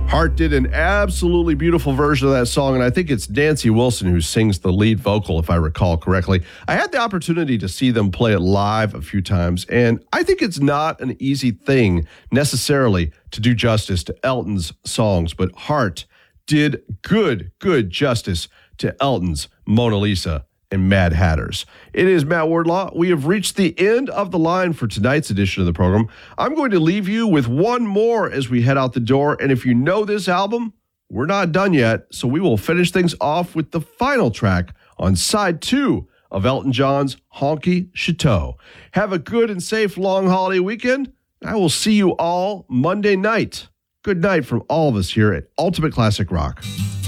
Hart did an absolutely beautiful version of that song, and I think it's Nancy Wilson who sings the lead vocal, if I recall correctly. I had the opportunity to see them play it live a few times, and I think it's not an easy thing necessarily to do justice to Elton's songs, but Hart did good justice to Elton's Mona Lisa and Mad Hatters. It is Matt Wardlaw. We have reached the end of the line for tonight's edition of the program. I'm going to leave you with one more as we head out the door. And if you know this album, we're not done yet. So we will finish things off with the final track on side 2 of Elton John's Honky Chateau. Have a good and safe long holiday weekend. I will see you all Monday night. Good night from all of us here at Ultimate Classic Rock.